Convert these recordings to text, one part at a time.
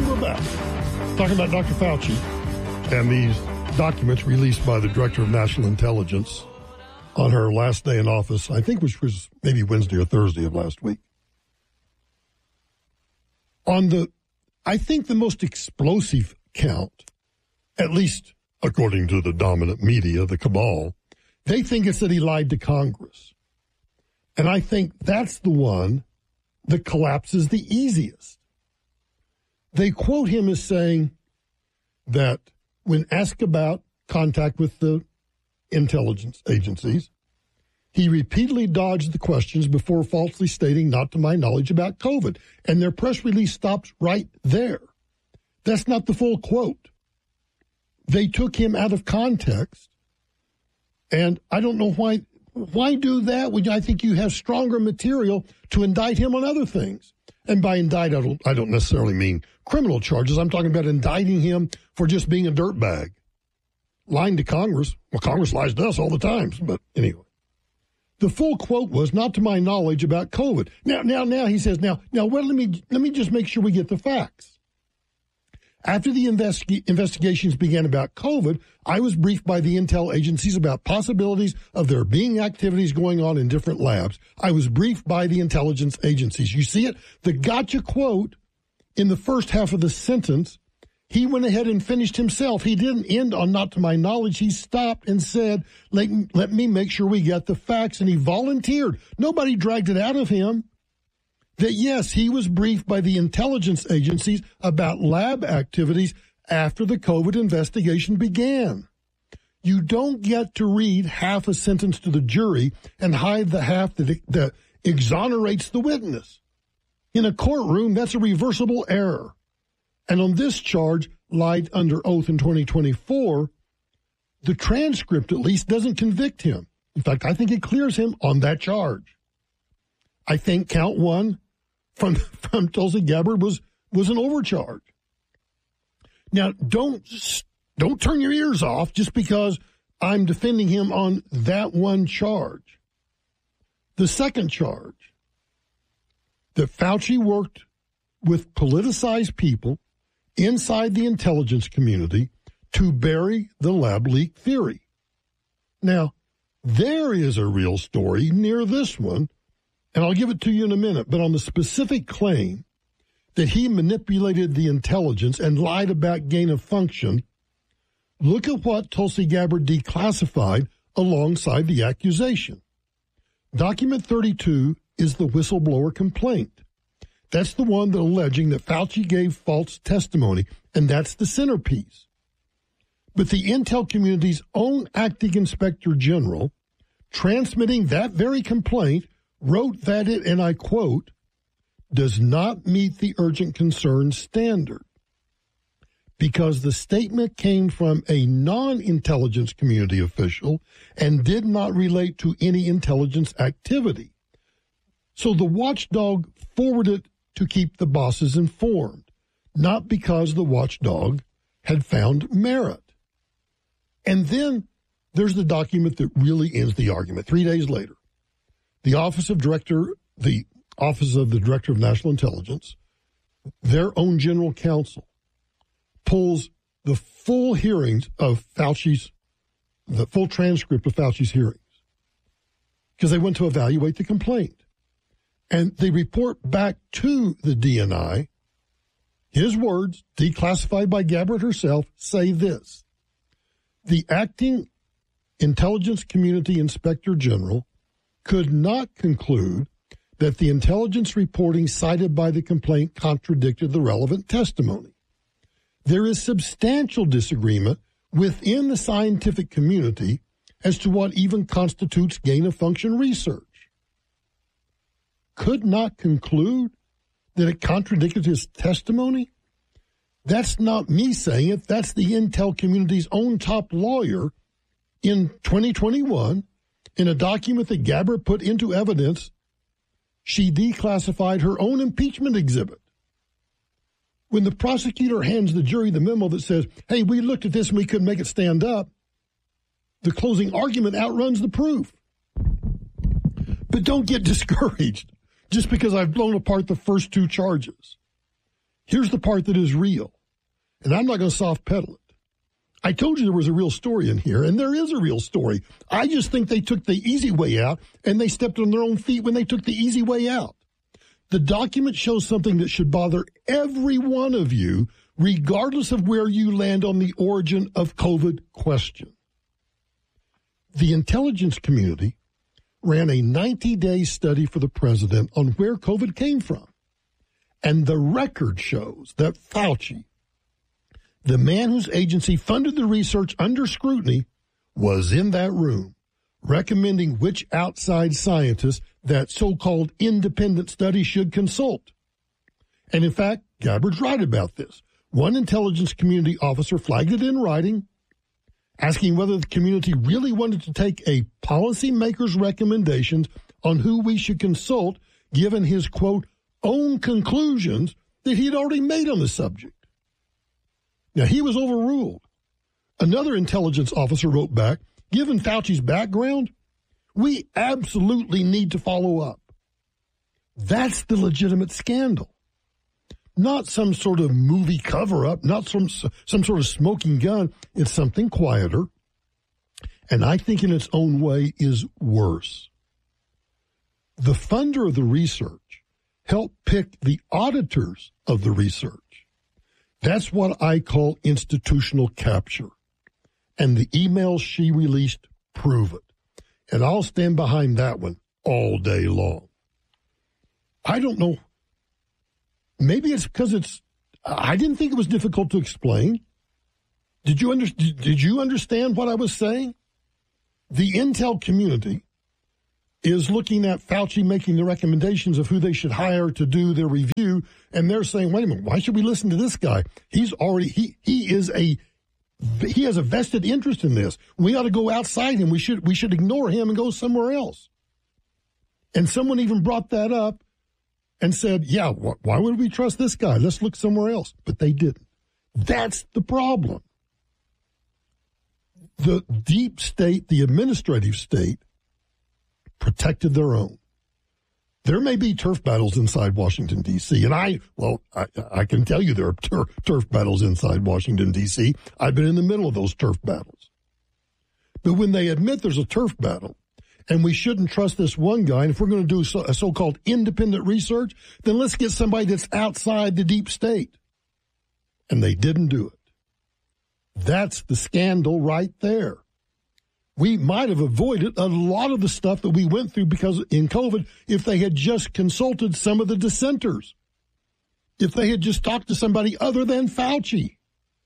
And we're back. Talking about Dr. Fauci and these documents released by the Director of National Intelligence on her last day in office, I think, which was maybe Wednesday or Thursday of last week. I think the most explosive count, at least according to the dominant media, the cabal, they think it's that he lied to Congress. And I think that's the one that collapses the easiest. They quote him as saying that when asked about contact with the intelligence agencies, he repeatedly dodged the questions before falsely stating, not to my knowledge, about COVID. And their press release stops right there. That's not the full quote. They took him out of context. And I don't know why do that when I think you have stronger material to indict him on other things. And by indict, I don't necessarily mean criminal charges. I'm talking about indicting him for just being a dirtbag. Lying to Congress. Well, Congress lies to us all the time. But anyway. The full quote was, not to my knowledge, about COVID. Now he says, well, let me just make sure we get the facts. After the investigations began about COVID, I was briefed by the intel agencies about possibilities of there being activities going on in different labs. I was briefed by the intelligence agencies. You see it? The gotcha quote in the first half of the sentence, he went ahead and finished himself. He didn't end on not to my knowledge. He stopped and said, let me make sure we get the facts. And he volunteered. Nobody dragged it out of him. That, yes, he was briefed by the intelligence agencies about lab activities after the COVID investigation began. You don't get to read half a sentence to the jury and hide the half that exonerates the witness. In a courtroom, that's a reversible error. And on this charge, lied under oath in 2024, the transcript at least doesn't convict him. In fact, I think it clears him on that charge. I think count one from Tulsi Gabbard was an overcharge. Now, don't turn your ears off just because I'm defending him on that one charge. The second charge, that Fauci worked with politicized people inside the intelligence community to bury the lab leak theory. Now, there is a real story near this one, and I'll give it to you in a minute, but on the specific claim that he manipulated the intelligence and lied about gain of function, look at what Tulsi Gabbard declassified alongside the accusation. Document 32 is the whistleblower complaint. That's the one that alleging that Fauci gave false testimony, and that's the centerpiece. But the intel community's own acting inspector general, transmitting that very complaint, wrote that it, and I quote, does not meet the urgent concern standard because the statement came from a non-intelligence community official and did not relate to any intelligence activity. So the watchdog forwarded to keep the bosses informed, not because the watchdog had found merit. And then there's the document that really ends the argument. 3 days later, the Office of the Director of National Intelligence, their own general counsel, pulls the full hearings of the full transcript of Fauci's hearings, because they went to evaluate the complaint. And they report back to the DNI, his words, declassified by Gabbard herself, say this: the acting intelligence community inspector general could not conclude that the intelligence reporting cited by the complaint contradicted the relevant testimony. There is substantial disagreement within the scientific community as to what even constitutes gain-of-function research. Could not conclude that it contradicted his testimony? That's not me saying it. That's the intel community's own top lawyer in 2021 in a document that Gabbard put into evidence. She declassified her own impeachment exhibit. When the prosecutor hands the jury the memo that says, hey, we looked at this and we couldn't make it stand up, the closing argument outruns the proof. But don't get discouraged just because I've blown apart the first two charges. Here's the part that is real, and I'm not going to soft pedal it. I told you there was a real story in here, and there is a real story. I just think they took the easy way out, and they stepped on their own feet when they took the easy way out. The document shows something that should bother every one of you, regardless of where you land on the origin of COVID question. The intelligence community ran a 90-day study for the president on where COVID came from. And the record shows that Fauci, the man whose agency funded the research under scrutiny, was in that room recommending which outside scientists that so-called independent study should consult. And in fact, Gabbard's right about this. One intelligence community officer flagged it in writing, asking whether the community really wanted to take a policymaker's recommendations on who we should consult, given his, quote, own conclusions that he had already made on the subject. Now, he was overruled. Another intelligence officer wrote back, given Fauci's background, we absolutely need to follow up. That's the legitimate scandal. Not some sort of movie cover-up, not some sort of smoking gun. It's something quieter, and I think in its own way is worse. The funder of the research helped pick the auditors of the research. That's what I call institutional capture. And the emails she released prove it. And I'll stand behind that one all day long. I don't know. Maybe it's because I didn't think it was difficult to explain. Did you understand what I was saying? The intel community is looking at Fauci making the recommendations of who they should hire to do their review, and they're saying, wait a minute, why should we listen to this guy? He has a vested interest in this. We ought to go outside him. We should ignore him and go somewhere else. And someone even brought that up and said, yeah, why would we trust this guy? Let's look somewhere else. But they didn't. That's the problem. The deep state, the administrative state, protected their own. There may be turf battles inside Washington, D.C., and I can tell you there are turf battles inside Washington, D.C. I've been in the middle of those turf battles. But when they admit there's a turf battle, and we shouldn't trust this one guy, and if we're going to do a so-called independent research, then let's get somebody that's outside the deep state. And they didn't do it. That's the scandal right there. We might have avoided a lot of the stuff that we went through because in COVID if they had just consulted some of the dissenters, if they had just talked to somebody other than Fauci.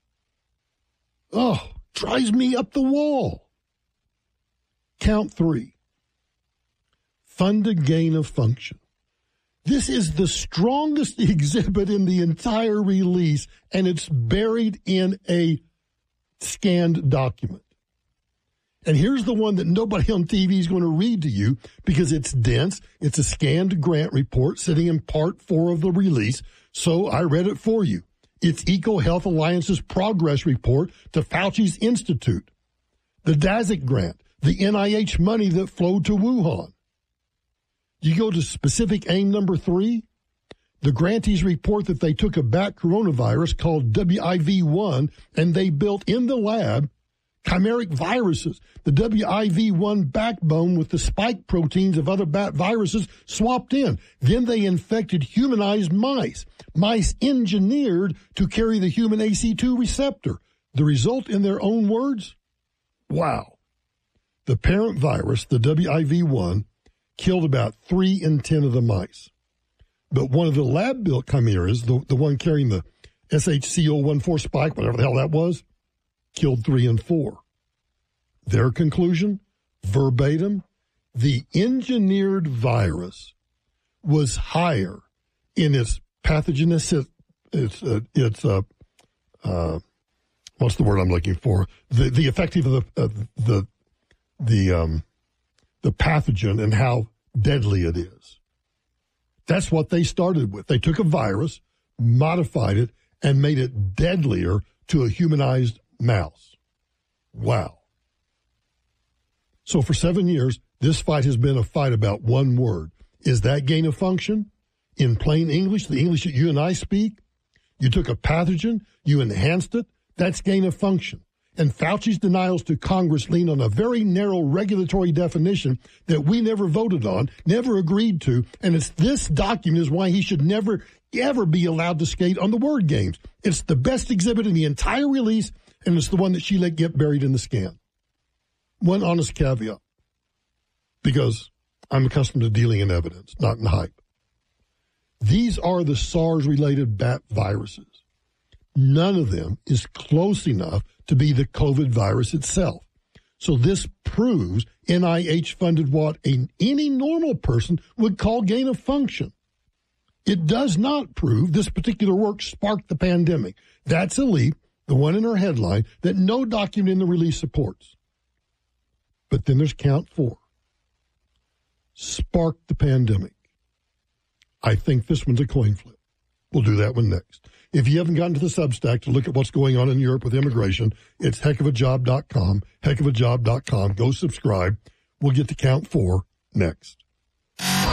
Oh, drives me up the wall. Count 3. Funded gain of function. This is the strongest exhibit in the entire release, and it's buried in a scanned document. And here's the one that nobody on TV is going to read to you because it's dense. It's a scanned grant report sitting in part 4 of the release. So I read it for you. It's EcoHealth Alliance's progress report to Fauci's Institute, the DASIC grant, the NIH money that flowed to Wuhan. You go to specific aim number 3, the grantees report that they took a bat coronavirus called WIV1 and they built in the lab chimeric viruses, the WIV1 backbone with the spike proteins of other bat viruses swapped in. Then they infected humanized mice engineered to carry the human ACE2 receptor. The result, in their own words? Wow. The parent virus, the WIV1, killed about 3 in 10 of the mice. But one of the lab-built chimeras, the one carrying the SHCO14 spike, whatever the hell that was, killed 3 in 4. Their conclusion, verbatim, the engineered virus was higher in its pathogenicity. What's the word I'm looking for? The effective of the pathogen and how deadly it is. That's what they started with. They took a virus, modified it, and made it deadlier to a humanized mouse. Wow. So for 7 years, this fight has been a fight about one word. Is that gain of function? In plain English, the English that you and I speak, You took a pathogen, you enhanced it, that's gain of function. And Fauci's denials to Congress lean on a very narrow regulatory definition that we never voted on, never agreed to, and it's this document is why he should never, ever be allowed to skate on the word games. It's the best exhibit in the entire release, and it's the one that she let get buried in the scan. One honest caveat, because I'm accustomed to dealing in evidence, not in hype. These are the SARS-related bat viruses. None of them is close enough to be the COVID virus itself. So this proves NIH funded what any normal person would call gain of function. It does not prove this particular work sparked the pandemic. That's a leap, the one in her headline, that no document in the release supports. But then there's count 4. Sparked the pandemic. I think this one's a coin flip. We'll do that one next. If you haven't gotten to the Substack to look at what's going on in Europe with immigration, it's heckofajob.com, heckofajob.com. Go subscribe. We'll get to count 4 next.